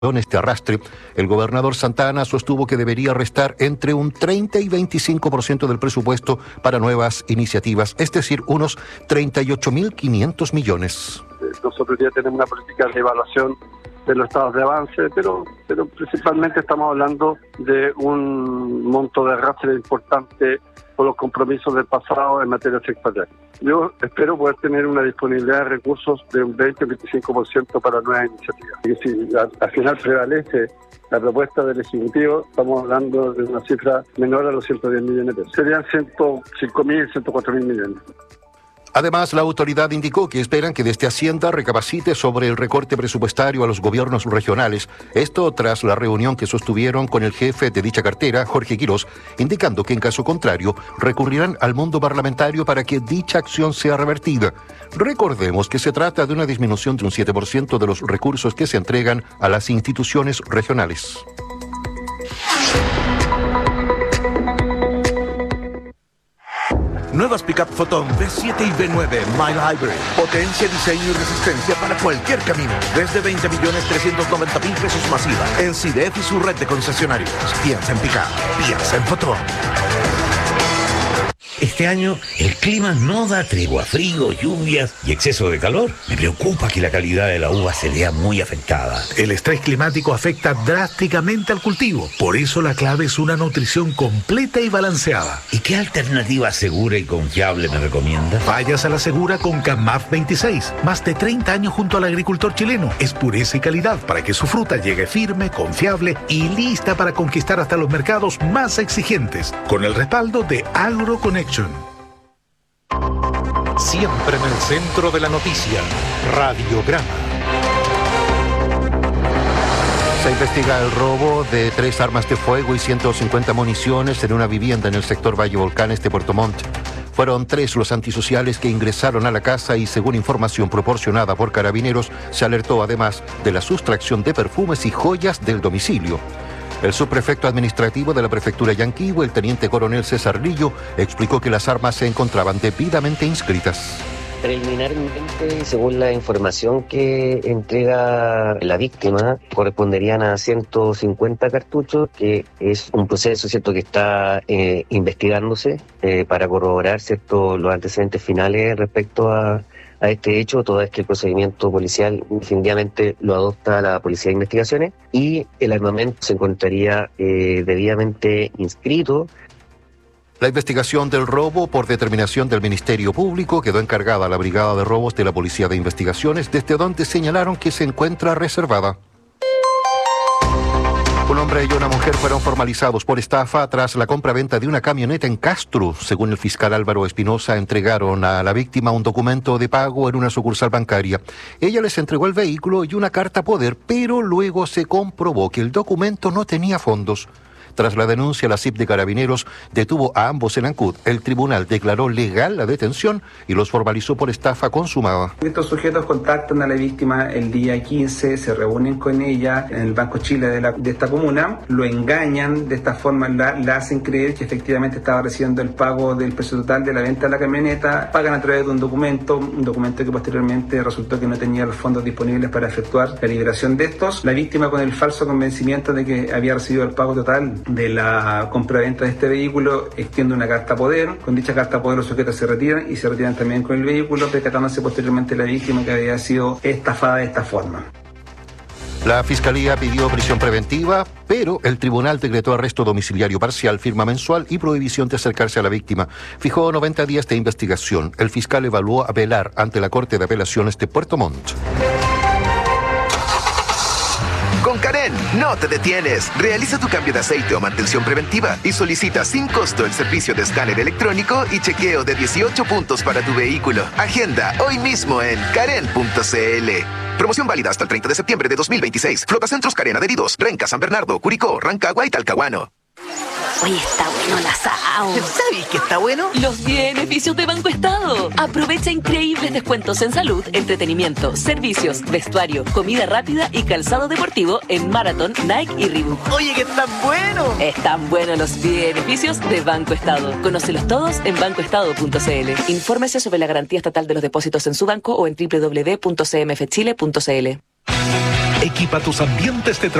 este arrastre, el gobernador Santa Anna sostuvo que debería restar entre un 30 y 25% del presupuesto para nuevas iniciativas, es decir, unos 38.500 millones. Nosotros ya tenemos una política de evaluación de los estados de avance, pero principalmente estamos hablando de un monto de arrastre importante por los compromisos del pasado en materia sectorial. Yo espero poder tener una disponibilidad de recursos de un 20-25% para nuevas iniciativas. Y si al final prevalece la propuesta del Ejecutivo, estamos hablando de una cifra menor a los 110 millones de pesos. Serían 105.000, 104.000 millones. Además, la autoridad indicó que esperan que desde Hacienda recapacite sobre el recorte presupuestario a los gobiernos regionales. Esto tras la reunión que sostuvieron con el jefe de dicha cartera, Jorge Quirós, indicando que en caso contrario recurrirán al mundo parlamentario para que dicha acción sea revertida. Recordemos que se trata de una disminución de un 7% de los recursos que se entregan a las instituciones regionales. Nuevas Pickup Photon V7 y V9 Mild Hybrid. Potencia, diseño y resistencia para cualquier camino. Desde 20.390.000 pesos masiva. En CIDEF y su red de concesionarios. Piensa en Pickup. Piensa en Photon. Este año el clima no da tregua, frío, lluvias y exceso de calor. Me preocupa que la calidad de la uva se vea muy afectada. El estrés climático afecta drásticamente al cultivo. Por eso la clave es una nutrición completa y balanceada. ¿Y qué alternativa segura y confiable me recomienda? Vayas a la segura con CAMAF 26. Más de 30 años junto al agricultor chileno. Es pureza y calidad para que su fruta llegue firme, confiable y lista para conquistar hasta los mercados más exigentes. Con el respaldo de AgroConnection. Siempre en el centro de la noticia, Radiograma. Se investiga el robo de 3 armas de fuego y 150 municiones en una vivienda en el sector Valle Volcanes de Puerto Montt. Fueron 3 los antisociales que ingresaron a la casa y, según información proporcionada por Carabineros, se alertó además de la sustracción de perfumes y joyas del domicilio. El subprefecto administrativo de la prefectura Yanquihue, el teniente coronel César Lillo, explicó que las armas se encontraban debidamente inscritas. Preliminarmente, según la información que entrega la víctima, corresponderían a 150 cartuchos, que es un proceso, ¿cierto?, que está investigándose para corroborar, ¿cierto?, los antecedentes finales respecto a este hecho, toda vez que el procedimiento policial definitivamente lo adopta la Policía de Investigaciones, y el armamento se encontraría debidamente inscrito. La investigación del robo, por determinación del Ministerio Público, quedó encargada a la Brigada de Robos de la Policía de Investigaciones, desde donde señalaron que se encuentra reservada. Un hombre y una mujer fueron formalizados por estafa tras la compra-venta de una camioneta en Castro. Según el fiscal Álvaro Espinosa, entregaron a la víctima un documento de pago en una sucursal bancaria. Ella les entregó el vehículo y una carta poder, pero luego se comprobó que el documento no tenía fondos. Tras la denuncia, la CIP de Carabineros detuvo a ambos en Ancud. El tribunal declaró legal la detención y los formalizó por estafa consumada. Estos sujetos contactan a la víctima el día 15, se reúnen con ella en el Banco Chile de esta comuna, lo engañan, de esta forma la hacen creer que efectivamente estaba recibiendo el pago del precio total de la venta de la camioneta, pagan a través de un documento que posteriormente resultó que no tenía los fondos disponibles para efectuar la liberación de estos. La víctima, con el falso convencimiento de que había recibido el pago total de la compraventa de este vehículo, extiende una carta poder. Con dicha carta poder los sujetos se retiran y se retiran también con el vehículo, percatándose posteriormente la víctima que había sido estafada de esta forma. La Fiscalía pidió prisión preventiva, pero el tribunal decretó arresto domiciliario parcial, firma mensual y prohibición de acercarse a la víctima. Fijó 90 días de investigación. El fiscal evaluó apelar ante la Corte de Apelaciones de Puerto Montt. Con Karen, no te detienes. Realiza tu cambio de aceite o mantención preventiva y solicita sin costo el servicio de escáner electrónico y chequeo de 18 puntos para tu vehículo. Agenda hoy mismo en karen.cl. Promoción válida hasta el 30 de septiembre de 2026. Flotacentros Karen adheridos: Renca, San Bernardo, Curicó, Rancagua y Talcahuano. Oye, está bueno el asado. ¿Sabes qué está bueno? Los beneficios de Banco Estado. Aprovecha increíbles descuentos en salud, entretenimiento, servicios, vestuario, comida rápida y calzado deportivo en Marathon, Nike y Reebok. Oye, que están buenos. Están buenos los beneficios de Banco Estado. Conócelos todos en bancoestado.cl. Infórmese sobre la garantía estatal de los depósitos en su banco o en www.cmfchile.cl. Equipa tus ambientes de trabajo